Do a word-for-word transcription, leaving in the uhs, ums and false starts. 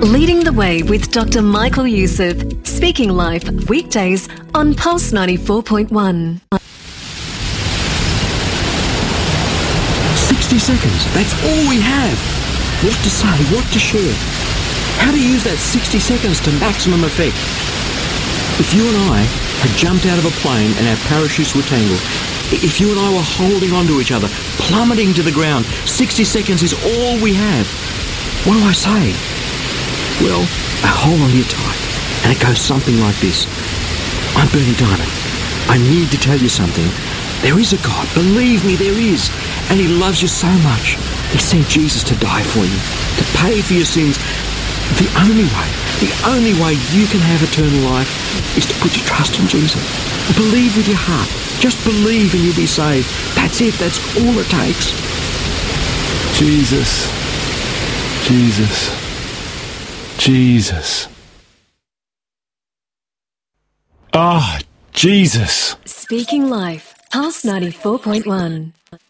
Leading the Way with Doctor Michael Youssef. Speaking live weekdays on Pulse ninety-four point one. sixty seconds, that's all we have. What to say, what to share. How to use that sixty seconds to maximum effect. If you and I had jumped out of a plane and our parachutes were tangled, if you and I were holding onto each other, plummeting to the ground, sixty seconds is all we have. What do I say? Well, I hold on to you tight, and it goes something like this. I'm Bernie Diamond. I need to tell you something. There is a God. Believe me, there is. And he loves you so much. He sent Jesus to die for you, to pay for your sins. The only way, the only way you can have eternal life is to put your trust in Jesus. Believe with your heart. Just believe and you'll be saved. That's it. That's all it takes. Jesus. Jesus. Jesus. Ah, Jesus. Speaking Life, Pulse ninety-four point one.